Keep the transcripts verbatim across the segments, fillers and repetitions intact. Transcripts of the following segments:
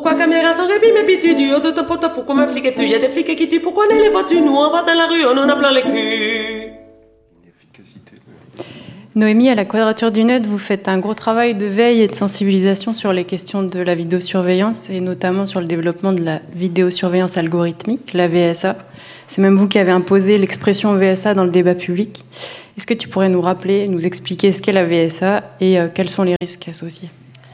Pourquoi caméra sans répit, mais puis tu dis, oh, de ton pote, pourquoi ma flic est tu? Y'a des flics qui tuent, pourquoi les voitures, nous, on va dans la rue, on en a plein les culs. Noémie, à la Quadrature du Net, vous faites un gros travail de veille et de sensibilisation sur les questions de la vidéosurveillance et notamment sur le développement de la vidéosurveillance algorithmique, la V S A. C'est même vous qui avez imposé l'expression V S A dans le débat public. Est-ce que tu pourrais nous rappeler, nous expliquer ce qu'est la V S A et euh, quels sont les risques associés ?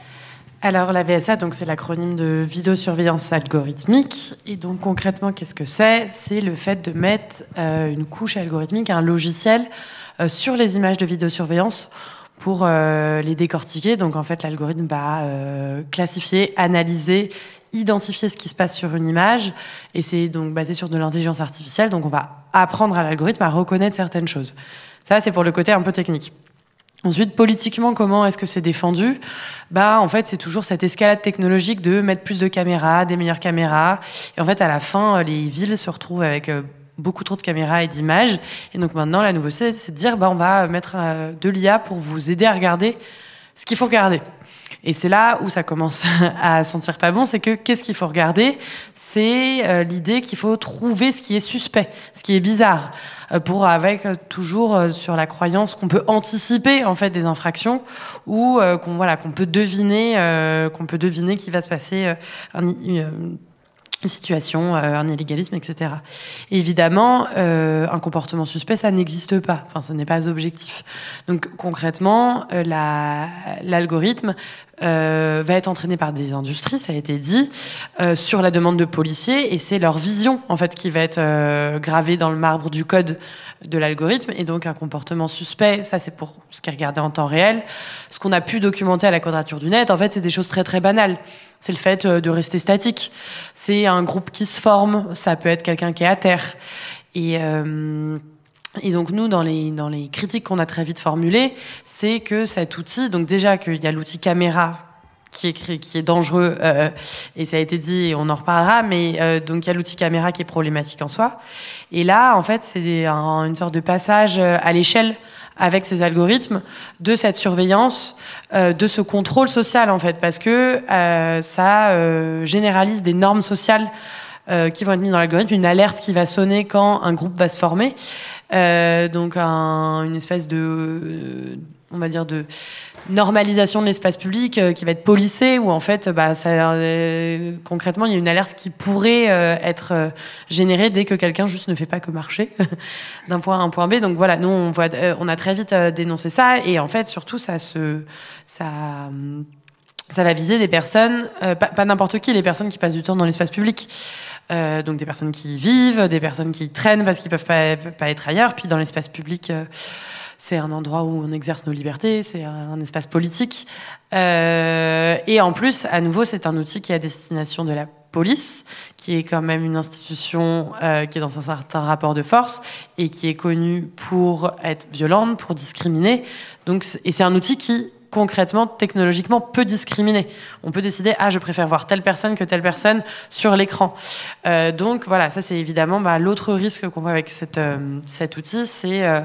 Alors la V S A, donc, c'est l'acronyme de vidéosurveillance algorithmique. Et donc concrètement, qu'est-ce que c'est ? C'est le fait de mettre euh, une couche algorithmique, un logiciel, euh, sur les images de vidéosurveillance pour euh, les décortiquer. Donc en fait, l'algorithme va euh, classifier, analyser, identifier ce qui se passe sur une image. Et c'est donc basé sur de l'intelligence artificielle. Donc on va apprendre à l'algorithme à reconnaître certaines choses. Ça, c'est pour le côté un peu technique. Ensuite, politiquement, comment est-ce que c'est défendu ? Bah, en fait, c'est toujours cette escalade technologique de mettre plus de caméras, des meilleures caméras. Et en fait, à la fin, les villes se retrouvent avec beaucoup trop de caméras et d'images. Et donc maintenant, la nouveauté, c'est de dire, bah, on va mettre de l'I A pour vous aider à regarder ce qu'il faut regarder. Et c'est là où ça commence à sentir pas bon, c'est que qu'est-ce qu'il faut regarder ? C'est euh, l'idée qu'il faut trouver ce qui est suspect, ce qui est bizarre, euh, pour avec euh, toujours euh, sur la croyance qu'on peut anticiper en fait des infractions ou euh, qu'on voilà qu'on peut deviner euh, qu'on peut deviner qu'il va se passer euh, un, une, une situation, euh, un illégalisme, et cetera. Et évidemment, euh, un comportement suspect, ça n'existe pas. Enfin, ce n'est pas objectif. Donc concrètement, euh, la, l'algorithme Euh, va être entraîné par des industries, ça a été dit, euh, sur la demande de policiers, et c'est leur vision en fait qui va être euh, gravée dans le marbre du code de l'algorithme. Et donc un comportement suspect, ça c'est pour ce qui est regardé en temps réel. Ce qu'on a pu documenter à la Quadrature du Net, en fait, c'est des choses très très banales. C'est le fait de rester statique. C'est un groupe qui se forme, ça peut être quelqu'un qui est à terre. Et euh, Et donc nous, dans les dans les critiques qu'on a très vite formulées, c'est que cet outil, donc déjà qu'il y a l'outil caméra qui est qui est dangereux, euh, et ça a été dit, et on en reparlera, mais euh, donc il y a l'outil caméra qui est problématique en soi. Et là, en fait, c'est un, une sorte de passage à l'échelle avec ces algorithmes de cette surveillance, euh, de ce contrôle social en fait, parce que euh, ça euh, généralise des normes sociales euh, qui vont être mises dans l'algorithme, une alerte qui va sonner quand un groupe va se former. Euh, donc un, une espèce de, euh, on va dire de normalisation de l'espace public euh, qui va être policée, où en fait, bah, ça, euh, concrètement, il y a une alerte qui pourrait euh, être euh, générée dès que quelqu'un juste ne fait pas que marcher d'un point A à un point B. Donc voilà, nous on voit, euh, on a très vite euh, dénoncé ça, et en fait surtout ça se, ça. Ça va viser des personnes, euh, pas, pas n'importe qui, les personnes qui passent du temps dans l'espace public. Euh, donc des personnes qui vivent, des personnes qui traînent parce qu'ils peuvent pas, pas être ailleurs. Puis dans l'espace public, euh, c'est un endroit où on exerce nos libertés, c'est un, un espace politique. Euh, et en plus, à nouveau, c'est un outil qui est à destination de la police, qui est quand même une institution euh, qui est dans un certain rapport de force et qui est connue pour être violente, pour discriminer. Donc, et c'est un outil qui concrètement, technologiquement, peut discriminer. On peut décider, ah, je préfère voir telle personne que telle personne sur l'écran. Euh, donc, voilà, ça, c'est évidemment bah, l'autre risque qu'on voit avec cette, euh, cet outil, c'est euh,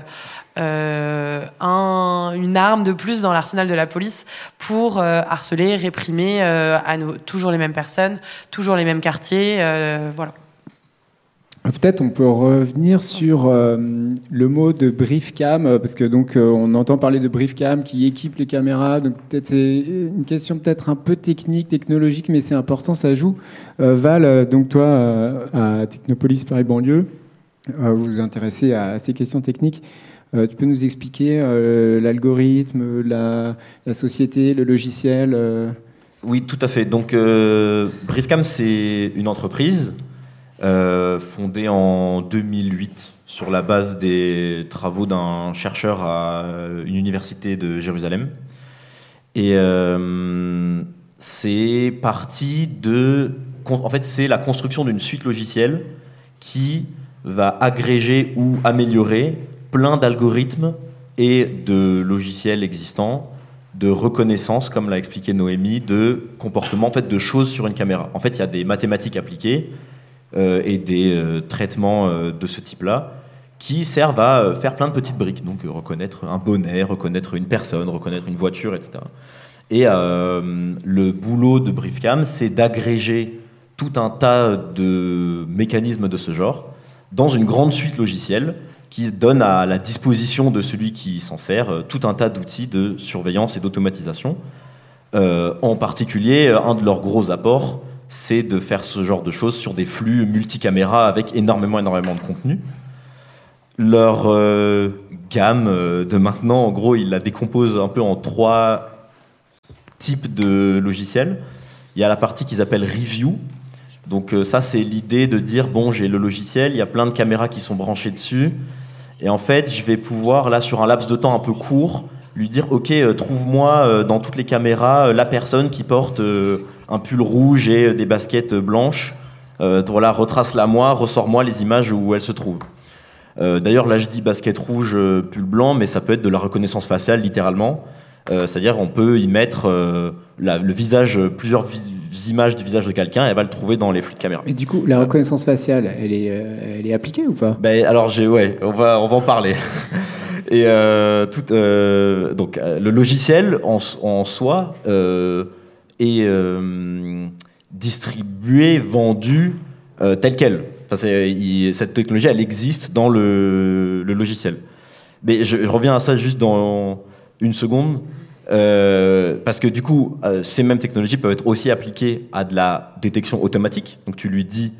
euh, un, une arme de plus dans l'arsenal de la police pour euh, harceler, réprimer euh, à nous, toujours les mêmes personnes, toujours les mêmes quartiers, euh, voilà. Peut-être on peut revenir sur euh, le mot de briefcam, parce que donc euh, on entend parler de briefcam qui équipe les caméras, donc peut-être c'est une question peut-être un peu technique, technologique, mais c'est important, ça joue. Euh, Val, donc toi euh, à Technopolis Paris Banlieue, euh, vous vous intéressez à, à ces questions techniques. Euh, tu peux nous expliquer euh, l'algorithme, la, la société, le logiciel euh... Oui, tout à fait. Donc euh, Briefcam, c'est une entreprise Euh, fondée en deux mille huit sur la base des travaux d'un chercheur à une université de Jérusalem. Et euh, c'est parti de... En fait, c'est la construction d'une suite logicielle qui va agréger ou améliorer plein d'algorithmes et de logiciels existants de reconnaissance, comme l'a expliqué Noémie, de comportement, en fait, de choses sur une caméra. En fait, il y a des mathématiques appliquées Euh, et des euh, traitements euh, de ce type-là qui servent à euh, faire plein de petites briques, donc euh, reconnaître un bonnet, reconnaître une personne, reconnaître une voiture, et cetera. Et euh, le boulot de Briefcam, c'est d'agréger tout un tas de mécanismes de ce genre dans une grande suite logicielle qui donne à la disposition de celui qui s'en sert tout un tas d'outils de surveillance et d'automatisation. Euh, en particulier, un de leurs gros apports, c'est de faire ce genre de choses sur des flux multicaméras avec énormément, énormément de contenu. Leur euh, gamme de maintenant, en gros, ils la décomposent un peu en trois types de logiciels. Il y a la partie qu'ils appellent Review. Donc euh, ça, c'est l'idée de dire, bon, j'ai le logiciel, il y a plein de caméras qui sont branchées dessus, et en fait, je vais pouvoir, là, sur un laps de temps un peu court, lui dire, ok, euh, trouve-moi euh, dans toutes les caméras euh, la personne qui porte euh, un pull rouge et euh, des baskets blanches. Euh, voilà, retrace-la moi, ressors-moi les images où elle se trouve. Euh, d'ailleurs, là, je dis basket rouge, euh, pull blanc, mais ça peut être de la reconnaissance faciale, littéralement. Euh, c'est-à-dire, on peut y mettre euh, la, le visage, plusieurs vis- images du visage de quelqu'un, et elle va le trouver dans les flux de caméra. Et du coup, la reconnaissance faciale, elle est, euh, elle est appliquée ou pas ? Ben, alors, j'ai, ouais, on va, on va en parler. Et euh, tout, euh, donc, euh, le logiciel en, en soi euh, est euh, distribué, vendu euh, tel quel. Enfin, c'est, il, cette technologie, elle existe dans le, le logiciel. Mais je, je reviens à ça juste dans une seconde. Euh, parce que du coup, euh, ces mêmes technologies peuvent être aussi appliquées à de la détection automatique. Donc tu lui dis,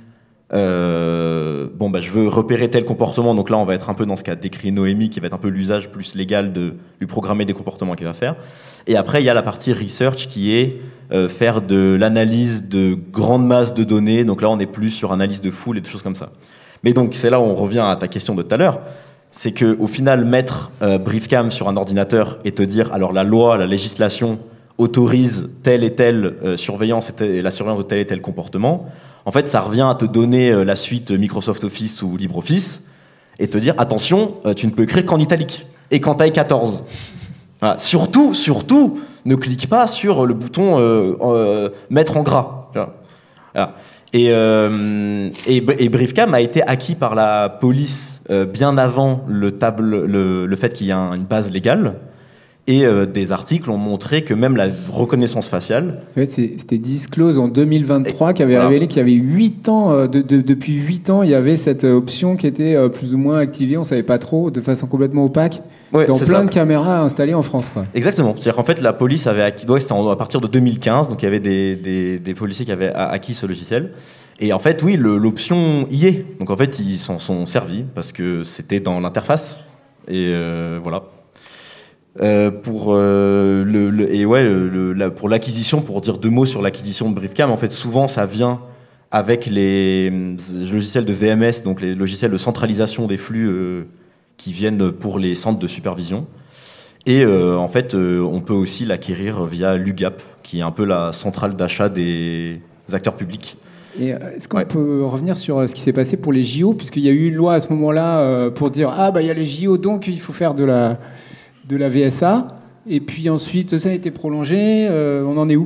euh, bon bah je veux repérer tel comportement. Donc là, on va être un peu dans ce qu'a décrit Noémie, qui va être un peu l'usage plus légal de lui programmer des comportements qu'il va faire. Et après, il y a la partie research qui est euh, faire de l'analyse de grandes masses de données. Donc là, on est plus sur analyse de foule et des choses comme ça. Mais donc c'est là où on revient à ta question de tout à l'heure. C'est qu'au final, mettre euh, Briefcam sur un ordinateur et te dire, alors la loi, la législation autorise telle et telle euh, surveillance et, telle, et la surveillance de tel et tel comportement, en fait, ça revient à te donner euh, la suite Microsoft Office ou LibreOffice et te dire, attention, euh, tu ne peux écrire qu'en italique et qu'en taille quatorze. Voilà. Surtout, surtout, ne clique pas sur le bouton euh, euh, mettre en gras. Voilà. Et, euh, et, et Briefcam a été acquis par la police euh, bien avant le, table, le, le fait qu'il y ait un, une base légale. Et euh, des articles ont montré que même la reconnaissance faciale... En fait, c'est, c'était Disclose en deux mille vingt-trois qui avait voilà. révélé qu'il y avait huit ans, euh, de, de, depuis huit ans, il y avait cette option qui était euh, plus ou moins activée, on ne savait pas trop, de façon complètement opaque, ouais, dans plein ça. de caméras installées en France. Quoi. Exactement. C'est-à-dire qu'en fait, la police avait acquis... Ouais, c'était à partir de deux mille quinze, donc il y avait des, des, des policiers qui avaient acquis ce logiciel. Et en fait, oui, le, l'option y est. Donc en fait, ils s'en sont servis parce que c'était dans l'interface. Et euh, voilà. Euh, pour euh, le, le et ouais le, la, pour l'acquisition, pour dire deux mots sur l'acquisition de Briefcam, en fait souvent ça vient avec les, les logiciels de V M S, donc les logiciels de centralisation des flux euh, qui viennent pour les centres de supervision. Et euh, en fait euh, on peut aussi l'acquérir via l'U G A P, qui est un peu la centrale d'achat des acteurs publics. Et est-ce qu'on ouais. peut revenir sur ce qui s'est passé pour les J O, puisqu'il y a eu une loi à ce moment-là pour dire ah bah il y a les J O donc il faut faire de la de la V S A, et puis ensuite ça a été prolongé, euh, on en est où ?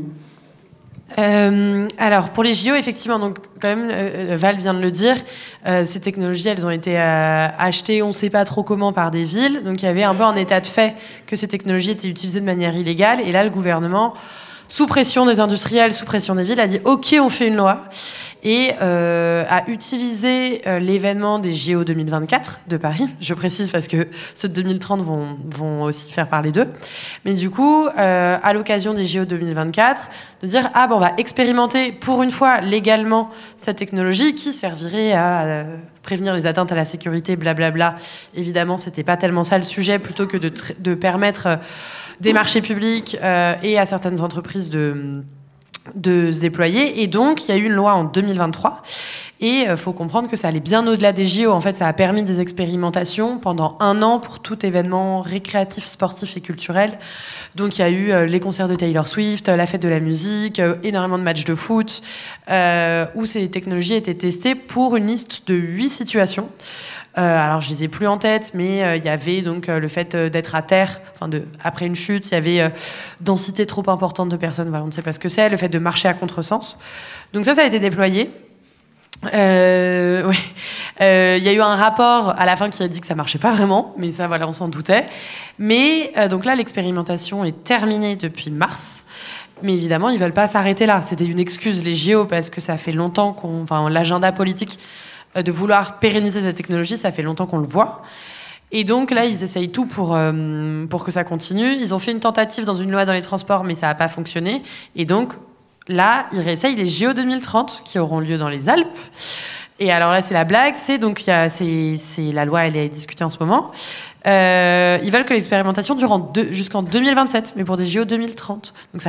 Euh, alors pour les J O, effectivement, donc quand même, euh, Val vient de le dire, euh, ces technologies, elles ont été euh, achetées, on ne sait pas trop comment, par des villes, donc il y avait un peu un état de fait que ces technologies étaient utilisées de manière illégale, et là le gouvernement, sous pression des industriels, sous pression des villes, a dit ok, on fait une loi, et euh, a utilisé euh, l'événement des J O deux mille vingt-quatre de Paris. Je précise parce que ceux de deux mille trente vont, vont aussi faire parler d'eux. Mais du coup, euh, à l'occasion des J O deux mille vingt-quatre, de dire ah ben on va expérimenter pour une fois légalement cette technologie qui servirait à euh, prévenir les atteintes à la sécurité, blablabla. Évidemment, c'était pas tellement ça le sujet, plutôt que de, tr- de permettre euh, des marchés publics euh, et à certaines entreprises de de se déployer. Et donc, il y a eu une loi en deux mille vingt-trois. Et il euh, faut comprendre que ça allait bien au-delà des J O. En fait, ça a permis des expérimentations pendant un an pour tout événement récréatif, sportif et culturel. Donc, il y a eu euh, les concerts de Taylor Swift, la fête de la musique, euh, énormément de matchs de foot, euh, où ces technologies étaient testées pour une liste de huit situations. Euh, alors je les ai plus en tête, mais il euh, y avait donc euh, le fait euh, d'être à terre, enfin de après une chute, il y avait euh, densité trop importante de personnes, voilà, on ne sait pas ce que c'est, le fait de marcher à contresens. Donc ça, ça a été déployé. Euh, ouais. Euh, y a eu un rapport à la fin qui a dit que ça marchait pas vraiment, mais ça, voilà, on s'en doutait. Mais euh, donc là, l'expérimentation est terminée depuis mars. Mais évidemment, ils veulent pas s'arrêter là. C'était une excuse, les J O, parce que ça fait longtemps qu'on, enfin, l'agenda politique euh, de vouloir pérenniser cette technologie, ça fait longtemps qu'on le voit. Et donc là, ils essayent tout pour, euh, pour que ça continue. Ils ont fait une tentative dans une loi dans les transports, mais ça n'a pas fonctionné. Et donc là, ils réessayent les J O deux mille trente qui auront lieu dans les Alpes. Et alors là, c'est la blague. C'est donc, il y a, c'est, c'est, la loi, elle est discutée en ce moment. Euh, ils veulent que l'expérimentation dure en deux, jusqu'en deux mille vingt-sept, mais pour des J O deux mille trente. Donc ça